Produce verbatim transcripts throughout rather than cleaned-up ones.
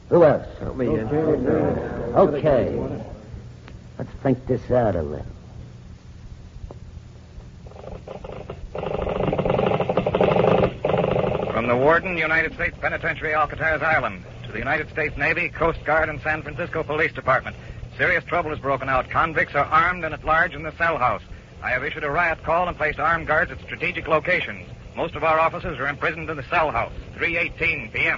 Who else? Me in. Okay. Let's think this out a little. From the Warden, United States Penitentiary, Alcatraz Island, to the United States Navy, Coast Guard, and San Francisco Police Department. Serious trouble has broken out. Convicts are armed and at large in the cell house. I have issued a riot call and placed armed guards at strategic locations. Most of our officers are imprisoned in the cell house. three eighteen p.m.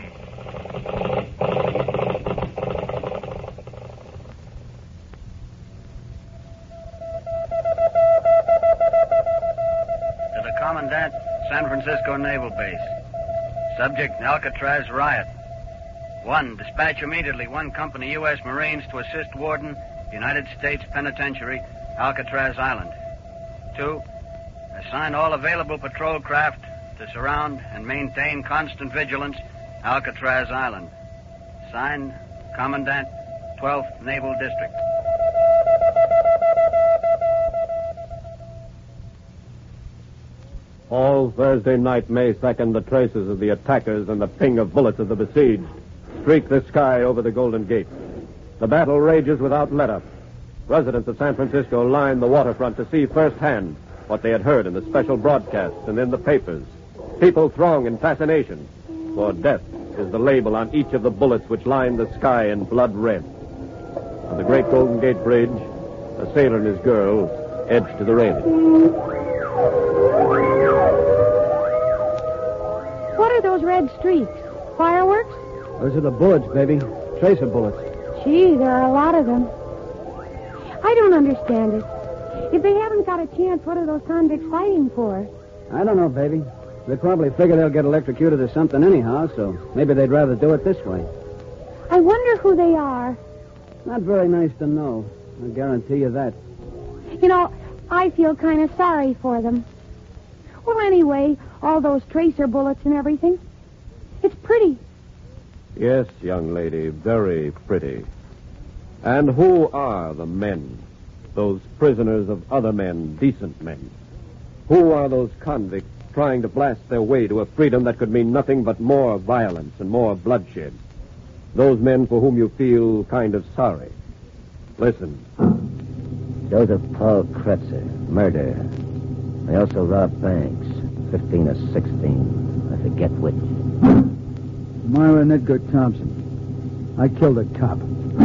To the Commandant, San Francisco Naval Base. Subject, Alcatraz riot. One, dispatch immediately one company U S Marines to assist Warden, United States Penitentiary, Alcatraz Island. Two, assign all available patrol craft to surround and maintain constant vigilance, Alcatraz Island. Signed, Commandant, twelfth Naval District. All Thursday night, May second, the traces of the attackers and the ping of bullets of the besieged streak the sky over the Golden Gate. The battle rages without let-up. Residents of San Francisco line the waterfront to see firsthand what they had heard in the special broadcasts and in the papers. People throng in fascination, for death is the label on each of the bullets which line the sky in blood red. On the great Golden Gate Bridge, a sailor and his girl edge to the railing. What are those red streaks? Fireworks? Those are the bullets, baby. Tracer bullets. Gee, there are a lot of them. I don't understand it. If they haven't got a chance, what are those convicts fighting for? I don't know, baby. They probably figure they'll get electrocuted or something anyhow, so maybe they'd rather do it this way. I wonder who they are. Not very nice to know. I guarantee you that. You know, I feel kind of sorry for them. Well, anyway, all those tracer bullets and everything. It's pretty. Yes, young lady, very pretty. And who are the men? Those prisoners of other men, decent men? Who are those convicts trying to blast their way to a freedom that could mean nothing but more violence and more bloodshed? Those men for whom you feel kind of sorry. Listen. Joseph Paul Kretzer, murder. They also robbed banks, fifteen or sixteen. I forget which. Myron Edgar Thompson. I killed a cop.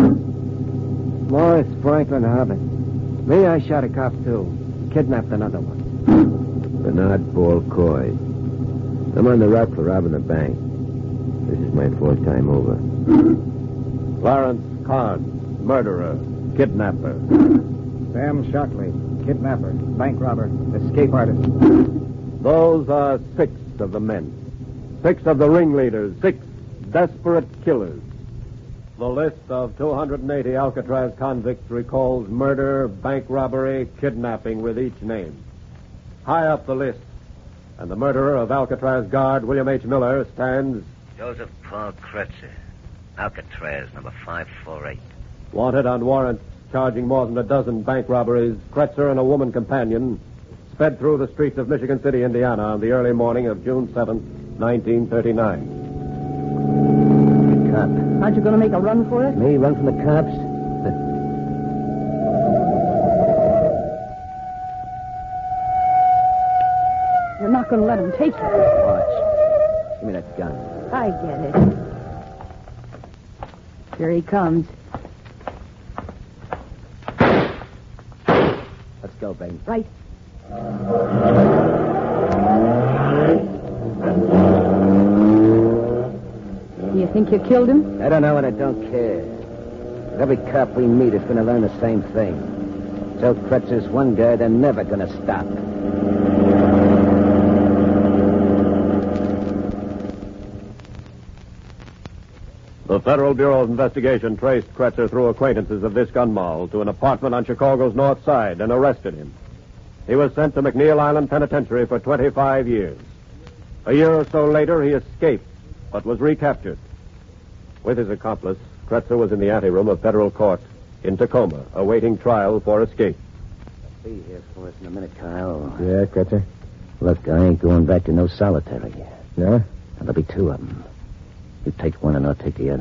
Morris Franklin Hubbard. Me, I shot a cop, too. Kidnapped another one. Bernard Paul Coy. I'm on the route for robbing a bank. This is my fourth time over. Clarence Carn, murderer, kidnapper. Sam Shockley, kidnapper, bank robber, escape artist. Those are six of the men. Six of the ringleaders. Six desperate killers. The list of two hundred eighty Alcatraz convicts recalls murder, bank robbery, kidnapping with each name. High up the list, and the murderer of Alcatraz guard William H. Miller stands... Joseph Paul Kretzer, Alcatraz, number five four eight. Wanted on warrants charging more than a dozen bank robberies, Kretzer and a woman companion sped through the streets of Michigan City, Indiana on the early morning of June seventh, nineteen thirty-nine. Cop. Aren't you going to make a run for it? Me run from the cops? You're not going to let them take you. Watch. Give me that gun. I get it. Here he comes. Let's go, baby. Right. You think you killed him? I don't know and I don't care. But every cop we meet is going to learn the same thing. Joe Kretzer's one guy they're never going to stop. The Federal Bureau of Investigation traced Kretzer through acquaintances of this gun moll to an apartment on Chicago's north side and arrested him. He was sent to McNeil Island Penitentiary for twenty-five years. A year or so later, he escaped, but was recaptured. With his accomplice, Kretzer was in the anteroom of federal court in Tacoma, awaiting trial for escape. Be here for us in a minute, Kyle. Yeah, Kretzer? Look, I ain't going back to no solitary. No? There'll be two of them. You take one and I'll take the other.